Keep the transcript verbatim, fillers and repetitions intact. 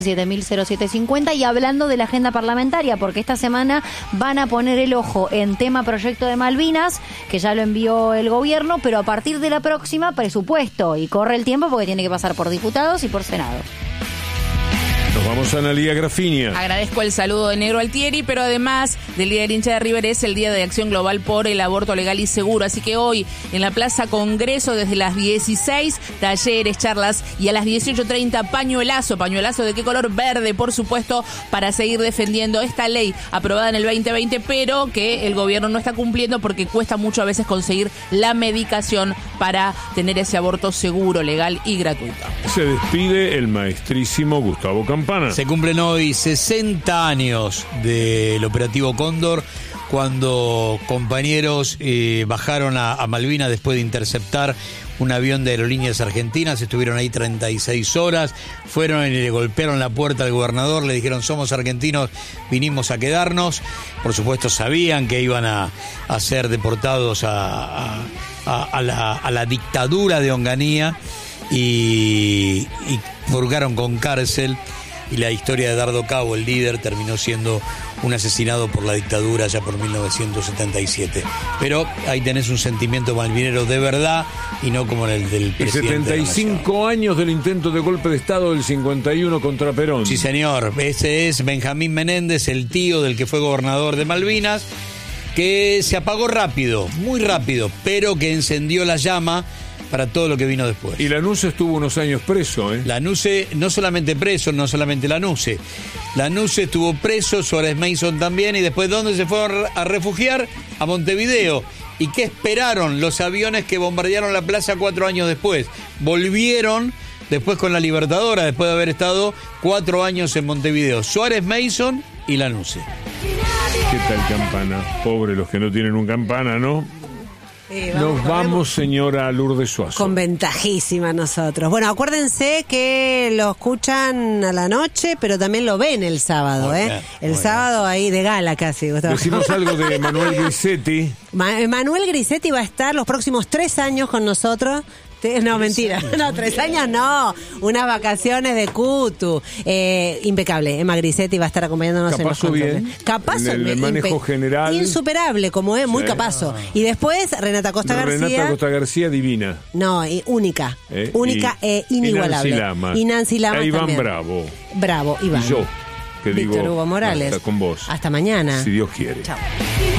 siete mil cero siete cincuenta. Y hablando de la agenda parlamentaria, porque esta semana van a poner el ojo en tema proyecto de Malvinas, que ya lo envió el gobierno, pero a partir de la próxima presupuesto, y corre el tiempo porque tiene que pasar por diputados y por senado. Nos vamos a Analía Grafinia. Agradezco el saludo de Negro Altieri, pero además del Día del Hincha de River es el Día de Acción Global por el Aborto Legal y Seguro. Así que hoy en la Plaza Congreso desde las dieciséis, talleres, charlas, y a las dieciocho treinta pañuelazo. ¿Pañuelazo de qué color? Verde, por supuesto, para seguir defendiendo esta ley aprobada en el veinte veinte, pero que el gobierno no está cumpliendo porque cuesta mucho a veces conseguir la medicación para tener ese aborto seguro, legal y gratuito. Se despide el maestrísimo Gustavo Campana. Se cumplen hoy sesenta años del operativo Cóndor, cuando compañeros eh, bajaron a, a Malvinas después de interceptar un avión de Aerolíneas Argentinas. Estuvieron ahí treinta y seis horas, fueron y le golpearon la puerta al gobernador, le dijeron: somos argentinos, vinimos a quedarnos. Por supuesto sabían que iban a, a ser deportados a, a, a, a, la, a la dictadura de Onganía, y, y purgaron con cárcel. Y la historia de Dardo Cabo, el líder, terminó siendo un asesinado por la dictadura ya por mil novecientos setenta y siete. Pero ahí tenés un sentimiento malvinero de verdad y no como el del presidente. Y setenta y cinco años del intento de golpe de Estado del cincuenta y uno contra Perón. Sí, señor. Ese es Benjamín Menéndez, el tío del que fue gobernador de Malvinas, que se apagó rápido, muy rápido, pero que encendió la llama para todo lo que vino después. Y Lanusse estuvo unos años preso, ¿eh? Lanusse, no solamente preso, no solamente Lanusse. Lanusse estuvo preso, Suárez Mason también, y después, ¿dónde se fueron a refugiar? A Montevideo. ¿Y qué esperaron los aviones que bombardearon la plaza cuatro años después? Volvieron después con la Libertadora, después de haber estado cuatro años en Montevideo. Suárez Mason y Lanusse. ¿Qué tal Campana? Pobre los que no tienen un Campana, ¿no? Eh, vamos, Nos vamos, señora Lourdes Suazo. Con ventajísima nosotros. Bueno, acuérdense que lo escuchan a la noche, pero también lo ven el sábado, Muy ¿eh? bien, el muy sábado ahí de gala casi. Gustavo. Decimos algo de Manuel Grisetti. Ma- Manuel Grisetti va a estar los próximos tres años con nosotros. Te- No, mentira. Años. No, tres años no. Unas vacaciones de Cutu. Eh, impecable. Emma Grisetti va a estar acompañándonos en los Capazo controles. bien. Capazo En el manejo general. Insuperable, como es, muy Sí. capazo. Y después Renata Costa García. Renata Costa García, divina. No, y única. Eh, única y, e inigualable. Y Nancy Lamas. Y Nancy Lamas e Iván también. Bravo. Bravo, Iván. Y yo, que Víctor digo, Hugo Morales. basta con vos. Hasta mañana. Si Dios quiere. Chao.